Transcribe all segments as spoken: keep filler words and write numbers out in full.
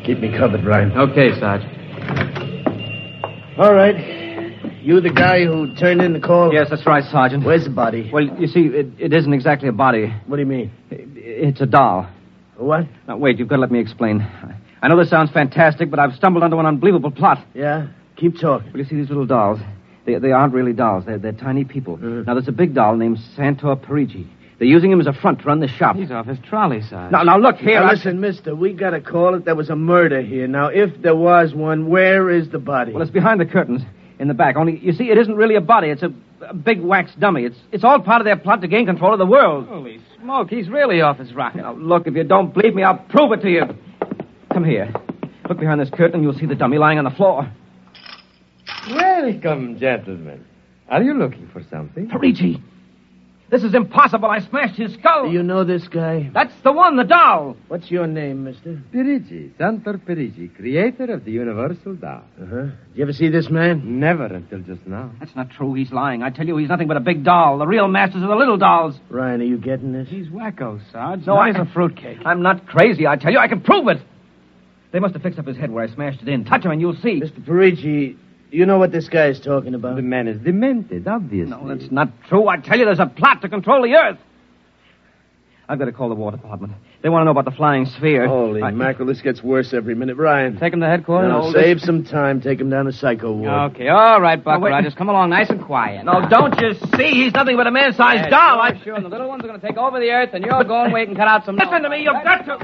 Keep me covered, Ryan. Okay, Sarge. All right. You the guy who turned in the call? Yes, that's right, Sergeant. Where's the body? Well, you see, it, it isn't exactly a body. What do you mean? It, it's a doll. What? Now, wait, you've got to let me explain. I know this sounds fantastic, but I've stumbled onto an unbelievable plot. Yeah? Keep talking. Well, you see, these little dolls, they, they aren't really dolls. They're, they're tiny people. Mm. Now, there's a big doll named Santor Parigi. They're using him as a front to run the shop. He's off his trolley, Sarge. Now, now, look here. Now, I... listen, mister, we got to call it there was a murder here. Now, if there was one, where is the body? Well, it's behind the curtains in the back. Only, you see, it isn't really a body. It's a, a big wax dummy. It's it's all part of their plot to gain control of the world. Holy smoke, he's really off his rocker. Now, look, if you don't believe me, I'll prove it to you. Come here. Look behind this curtain, and you'll see the dummy lying on the floor. Welcome, gentlemen. Are you looking for something? Parigi! This is impossible. I smashed his skull. Do you know this guy? That's the one, the doll. What's your name, mister? Parigi, Santor Parigi, creator of the Universal Doll. Uh-huh. Did you ever see this man? Never until just now. That's not true. He's lying. I tell you, he's nothing but a big doll. The real masters are the little dolls. Ryan, are you getting this? He's wacko, Sarge. No, No, I- he's a fruitcake. I'm not crazy, I tell you. I can prove it. They must have fixed up his head where I smashed it in. Touch him and you'll see. Mister Parigi, you know what this guy is talking about? The man is demented, obviously. No, that's not true. I tell you, there's a plot to control the Earth. I've got to call the War Department. They want to know about the flying sphere. Holy I... mackerel, this gets worse every minute. Ryan. Take him to headquarters? No, save some time. Take him down to Psycho Ward. Okay, all right, Buck Oh, wait. Rogers. Come along nice and quiet. No, don't you see? He's nothing but a man-sized Yeah, doll. Sure, I... sure, and the little ones are going to take over the Earth, and you're going wait and cut out some... Listen to me. You've got to...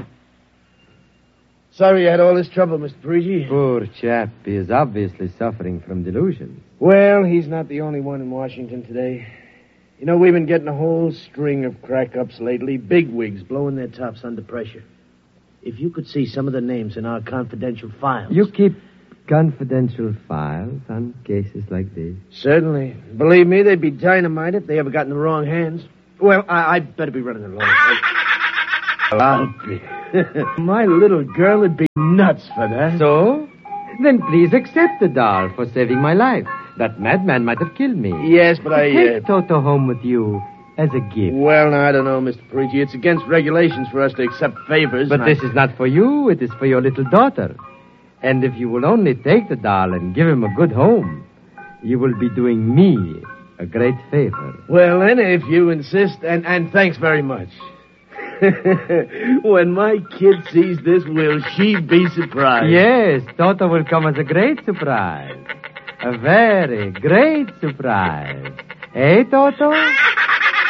Sorry you had all this trouble, Mister Parigi. Poor chap. He is obviously suffering from delusions. Well, he's not the only one in Washington today. You know, we've been getting a whole string of crack-ups lately. Bigwigs blowing their tops under pressure. If you could see some of the names in our confidential files. You keep confidential files on cases like this? Certainly. Believe me, they'd be dynamite if they ever got in the wrong hands. Well, I, I'd better be running along. I'll be. My little girl would be nuts for that. So? Then please accept the doll for saving my life. That madman might have killed me. Yes, but I... Take Uh... Toto home with you as a gift. Well, now, I don't know, Mister Parigi. It's against regulations for us to accept favors. But and this I... is not for you. It is for your little daughter. And if you will only take the doll and give him a good home, you will be doing me a great favor. Well, then, if you insist, and, and thanks very much. When my kid sees this, will she be surprised? Yes, Toto will come as a great surprise. A very great surprise. Eh, Toto?